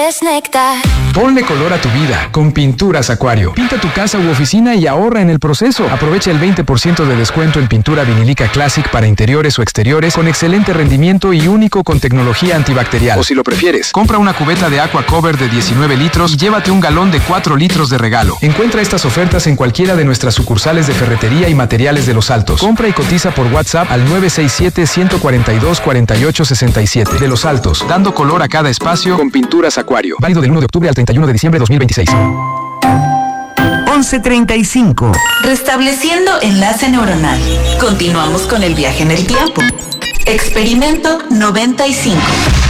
es néctar. Ponle color a tu vida con Pinturas Acuario. Pinta tu casa u oficina y ahorra en el proceso. Aprovecha el 20% de descuento en pintura vinílica Classic para interiores o exteriores con excelente rendimiento y único con tecnología antibacterial. O si lo prefieres, compra una cubeta de Aqua Cover de 19 litros y llévate un galón de 4 litros de regalo. Encuentra estas ofertas en cualquiera de nuestras sucursales de ferretería y materiales de Los Altos. Compra y cotiza por WhatsApp al 967-142-4867. De Los Altos, dando color a cada espacio con Pinturas Acuario. Válido del 1 de octubre al 31 de diciembre de 2026. 11:35. Restableciendo enlace neuronal. Continuamos con el viaje en el tiempo. Experimento 95.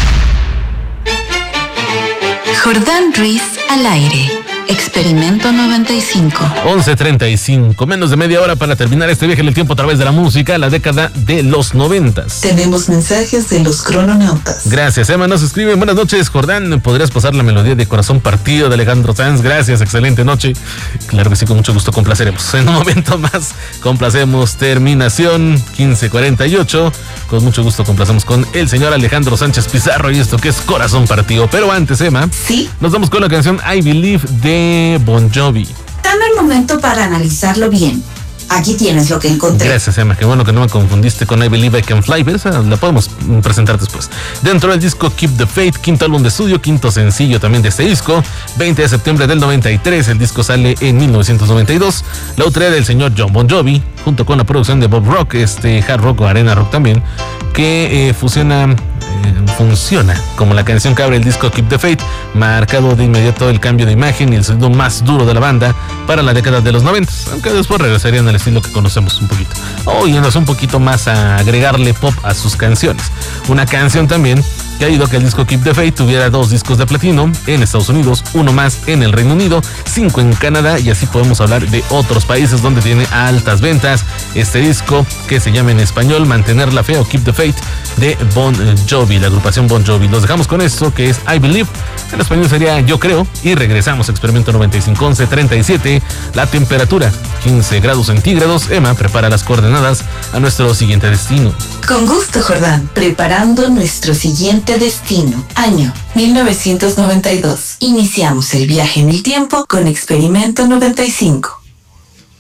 Jordán Ruiz al aire. Experimento 95. 11:35, menos de media hora para terminar este viaje en el tiempo a través de la música, la década de los 90s. Tenemos mensajes de los crononautas. Gracias, Emma nos escribe: buenas noches, Jordán, ¿podrías pasar la melodía de Corazón Partido de Alejandro Sanz? Gracias, excelente noche. Claro que sí, con mucho gusto complaceremos. En un momento más complacemos Terminación 1548. Con mucho gusto complacemos con el señor Alejandro Sánchez Pizarro y esto que es Corazón Partido. Pero antes, Emma, sí, nos vamos con la canción I Believe de Bon Jovi. Dame un momento para analizarlo bien. Aquí tienes lo que encontré. Gracias, Emma. Qué bueno que no me confundiste con I Believe I Can Fly, pero esa la podemos presentar después. Dentro del disco Keep the Faith, quinto álbum de estudio, quinto sencillo también de este disco, 20 de septiembre del 93. El disco sale en 1992. La autoría del señor John Bon Jovi, junto con la producción de Bob Rock, hard rock o arena rock también, que funciona como la canción que abre el disco Keep the Faith, marcado de inmediato el cambio de imagen y el sonido más duro de la banda para la década de los 90, aunque después regresarían al estilo que conocemos un poquito, yéndose un poquito más a agregarle pop a sus canciones. Una canción también que ha ido a que el disco Keep the Faith tuviera 2 discos de platino en Estados Unidos, 1 más en el Reino Unido, 5 en Canadá, y así podemos hablar de otros países donde tiene altas ventas este disco, que se llama en español Mantener la Fe o Keep the Faith de Bon Jovi, la agrupación Bon Jovi. Los dejamos con esto que es I Believe, en español sería Yo Creo, y regresamos a Experimento 95. 11:37, la temperatura 15 grados centígrados. Emma prepara las coordenadas a nuestro siguiente destino. Con gusto, Jordán, preparando nuestro siguiente destino. Año 1992. Iniciamos el viaje en el tiempo con Experimento 95.